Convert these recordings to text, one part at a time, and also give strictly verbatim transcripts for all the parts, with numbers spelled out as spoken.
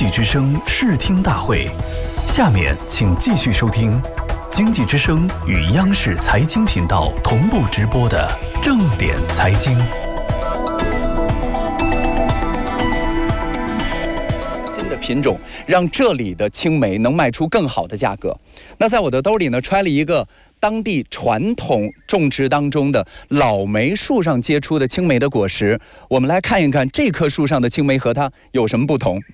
济之声视听大会，下面请继续收听经济之声与央视财经频道同步直播的正点财经。 新的品种让这里的青梅能卖出更好的价格。那在我的兜里呢，揣了一个当地传统种植当中的老梅树上结出的青梅的果实，我们来看一看这棵树上的青梅和它有什么不同。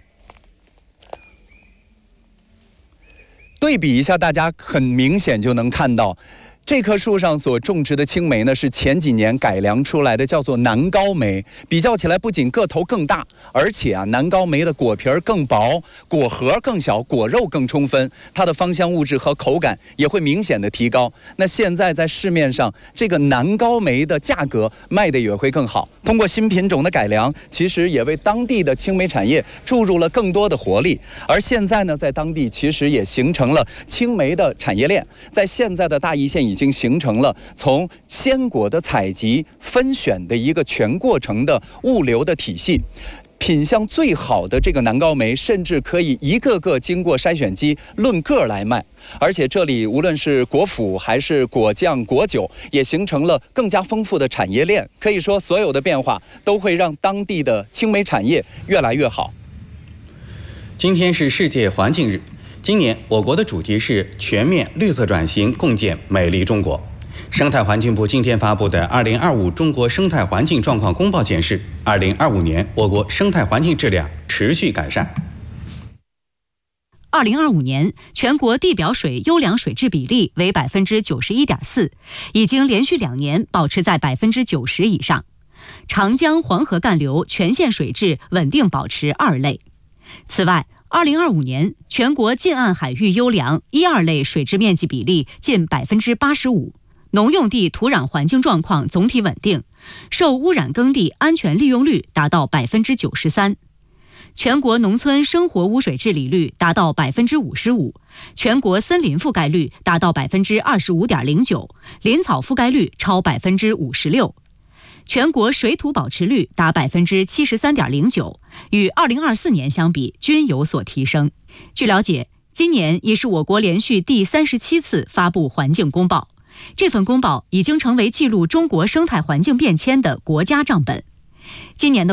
对比一下，大家很明显就能看到，这棵树上所种植的青梅呢，是前几年改良出来的，叫做南高梅。比较起来，不仅个头更大，而且啊，南高梅的果皮儿更薄，果核更小，果肉更充分，它的芳香物质和口感也会明显的提高。那现在在市面上，这个南高梅的价格卖的也会更好。通过新品种的改良，其实也为当地的青梅产业注入了更多的活力。而现在呢，在当地其实也形成了青梅的产业链，在现在的大邑县已经形成了从鲜果的采集、分选的一个全过程的物流的体系。品相最好的这个南高梅，甚至可以一个个经过筛选机论个来卖。而且这里无论是果脯还是果酱、果酒，也形成了更加丰富的产业链。可以说，所有的变化都会让当地的青梅产业越来越好。 今天是世界环境日，今年我国的主题是全面绿色转型，共建美丽中国。生态环境部今天发布的《二零二五中国生态环境状况公报》显示，二零二五年我国生态环境质量持续改善。 二零二五年，全国地表水优良水质比例为百分之九十一点四，已经连续两年保持在百分之九十以上。长江、黄河干流全线水质稳定保持二类。此外，二零二五年全国近岸海域优良一二类水质面积比例近百分之八十五，农用地土壤环境状况总体稳定，受污染耕地安全利用率达到百分之九十三，全国农村生活污水治理率达到百分之五十五，全国森林覆盖率达到百分之二十五点零九，林草覆盖率超百分之五十六。全国水土保持率达百分之七十三点零九，与二零二四年相比均有所提升。据了解，今年已是我国连续第三十七次发布环境公报，这份公报已经成为记录中国生态环境变迁的国家账本。今年的